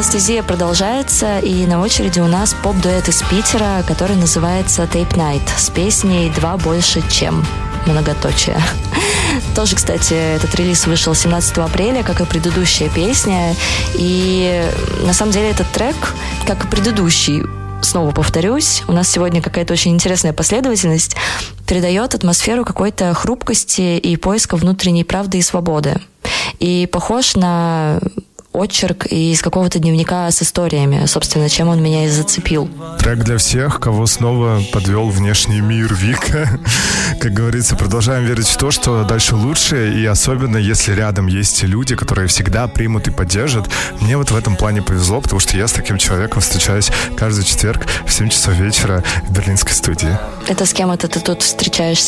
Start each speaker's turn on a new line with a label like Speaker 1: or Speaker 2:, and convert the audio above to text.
Speaker 1: Анестезия продолжается, и на очереди у нас поп-дуэт из Питера, который называется Tape Night с песней «Два больше, чем». Многоточие. Тоже, кстати, этот релиз вышел 17 апреля, как и предыдущая песня. И на самом деле этот трек, как и предыдущий, снова повторюсь, у нас сегодня какая-то очень интересная последовательность, передает атмосферу какой-то хрупкости и поиска внутренней правды и свободы. И похож на очерк из какого-то дневника с историями, собственно, чем он меня и зацепил.
Speaker 2: Трек для всех, кого снова подвел внешний мир Вика. Как говорится, продолжаем верить в то, что дальше лучше, и особенно если рядом есть люди, которые всегда примут и поддержат. Мне вот в этом плане повезло, потому что я с таким человеком встречаюсь каждый четверг в 7 часов вечера в берлинской студии.
Speaker 1: Это с кем это ты тут встречаешься?